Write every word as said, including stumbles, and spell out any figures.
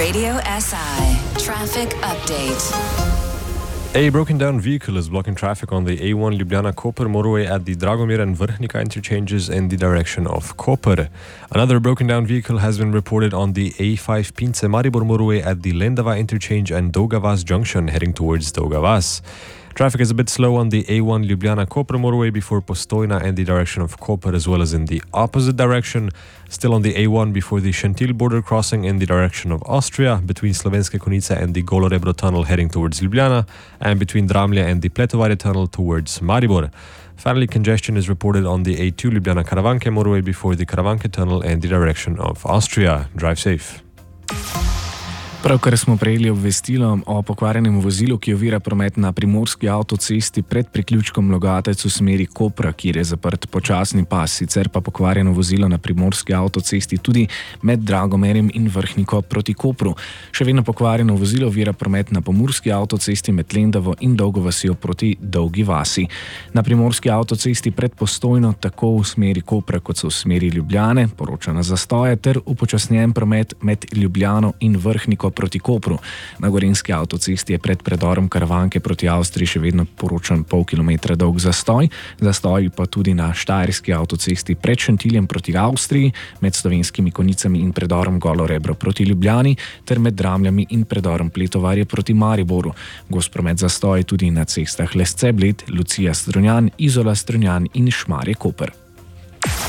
Radio S I Traffic Update. A broken-down vehicle is blocking traffic on the A one Ljubljana-Koper motorway at the Dragomir and Vrhnika interchanges in the direction of Koper. Another broken-down vehicle has been reported on the A five Pince-Maribor motorway at the Lendava interchange and Dolga Vas junction heading towards Dolga Vas. Traffic is a bit slow on the A one Ljubljana-Koper motorway before Postojna and the direction of Koper, as well as in the opposite direction. Still on the A one before the Šentilj border crossing in the direction of Austria, between Slovenske Konjice and the Golorebro tunnel heading towards Ljubljana, and between Dramlje and the Pletovarje tunnel towards Maribor. Finally, congestion is reported on the A two Ljubljana-Karavanke motorway before the Karavanke tunnel in the direction of Austria. Drive safe. Pravkar smo prejeli obvestilo o pokvarjenem vozilu, ki ovira promet na primorski avtocesti pred priključkom Logatec v smeri Kopra, kjer je zaprt počasni pas. Sicer pa pokvarjeno vozilo na primorski avtocesti tudi med Dragomerjem in Vrhniko proti Kopru. Še vedno pokvarjeno vozilo ovira promet na pomurski avtocesti med Lendavo in Dolgo vasjo proti Dolgi vasi. Na primorski avtocesti pred Postojno tako v smeri Kopra kot so v smeri Ljubljane poroča na zastoje ter upočasnjen promet med Ljubljano in Vrhniko proti Kopru. Na gorenjski avtocesti je pred predorom Karavanke proti Avstriji še vedno poročan pol kilometra dolg zastoj. Zastoj pa tudi na štajerski avtocesti pred Šentiljem proti Avstriji, med Slovenskimi Konjicami in predorom Golorebro proti Ljubljani ter med Dramljami in predorom Pletovarje proti Mariboru. Gost promet zastoj tudi na cestah Lesce Bled, Lucija Strunjan, Izola Strunjan in Šmarje Koper.